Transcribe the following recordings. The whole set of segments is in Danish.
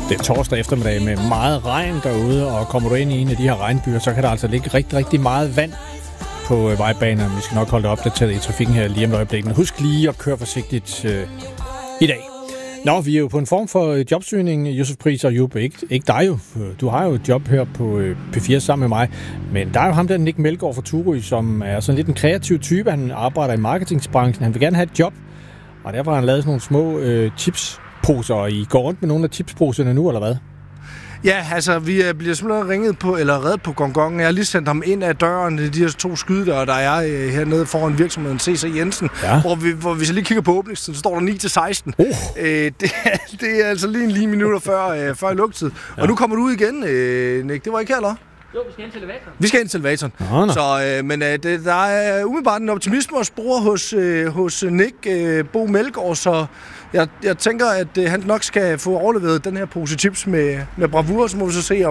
Det er torsdag eftermiddag med meget regn derude, og kommer du ind i en af de her regnbyer, så kan der altså ligge rigtig, rigtig meget vand på vejbanerne. Vi skal nok holde det opdateret i trafikken her lige om et øjeblik, men husk lige at køre forsigtigt i dag. Nå, vi er jo på en form for jobsøgning, Josef Pris og Juppe. Ikke dig jo. Du har jo et job her på P4 sammen med mig. Men der er jo ham der, Nick Melgaard fra Turø, som er sådan lidt en kreativ type. Han arbejder i marketingsbranchen. Han vil gerne have et job, og derfor har han lavet sådan nogle små tipsposer. Og I går rundt med nogle af tipsposerne nu, eller hvad? Ja, altså, vi bliver simpelthen reddet på gongongen. Jeg har lige sendt ham ind ad døren, de her 2 skydedøre, der er hernede foran virksomheden C.C. Jensen, ja. hvor vi så lige kigger på åbningstiden, så står der 9-16. Det er altså lige minutter før lugtid. Ja. Og nu kommer du ud igen, Nick. Det var ikke her, eller? Jo, vi skal ind til elevatoren. Vi skal ind til elevatoren. Så, men der er umiddelbart en optimisme og spore hos Nick Bo Melgaard, så jeg tænker, at han nok skal få overleveret den her pose tips med bravur, så må vi så se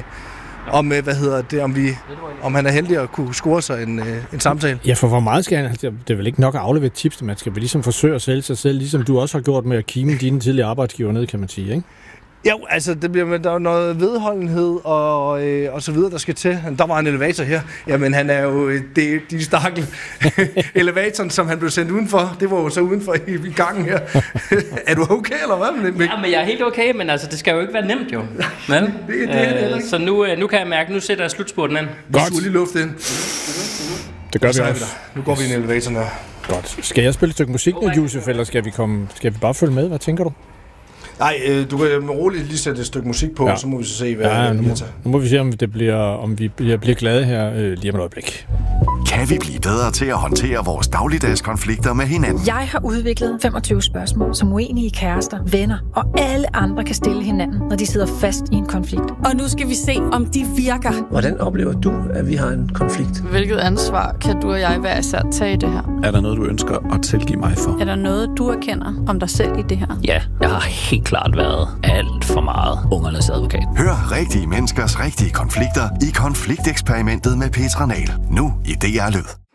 om han er heldig at kunne score sig en samtale. Ja, for hvor meget skal han? Det er vel ikke nok at aflevere tips, man skal vel ligesom forsøge at sælge sig selv, ligesom du også har gjort med at kime dine tidligere arbejdsgiver ned, kan man sige, ikke? Jo, altså, der er noget vedholdenhed og så videre, der skal til. Der var en elevator her. Jamen, han er jo de stakkel elevatoren, som han blev sendt udenfor. Det var jo så udenfor i gangen her. Er du okay, eller hvad? Ja, men jeg er helt okay, men altså, det skal jo ikke være nemt, jo. Men, det så nu kan jeg mærke, nu sætter jeg slutspurten ind. Godt. Vi skulle lige lufte ind. Det gør vi også. Nu går vi i en elevator her. Godt. Skal jeg spille et stykke musik nu, Josef, eller skal vi bare følge med? Hvad tænker du? Nej, du kan roligt lige sætte et stykke musik på, så må vi så se, hvad nu må vi se, om vi bliver glade her lige om et øjeblik. Kan vi blive bedre til at håndtere vores dagligdags konflikter med hinanden? Jeg har udviklet 25 spørgsmål, som uenige kærester, venner og alle andre kan stille hinanden, når de sidder fast i en konflikt. Og nu skal vi se, om de virker. Hvordan oplever du, at vi har en konflikt? Hvilket ansvar kan du og jeg hver især tage i det her? Er der noget, du ønsker at tilgive mig for? Er der noget, du erkender om dig selv i det her? Ja, jeg har helt klart været alt for meget ungernes advokat. Hør rigtige menneskers rigtige konflikter i Konflikteksperimentet med Petra Nahl. Nu i DR Lyd.